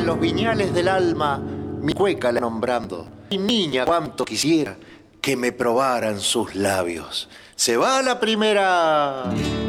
los viñales del alma, mi cueca la nombrando. Mi niña, cuánto quisiera que me probaran sus labios. Se va la primera.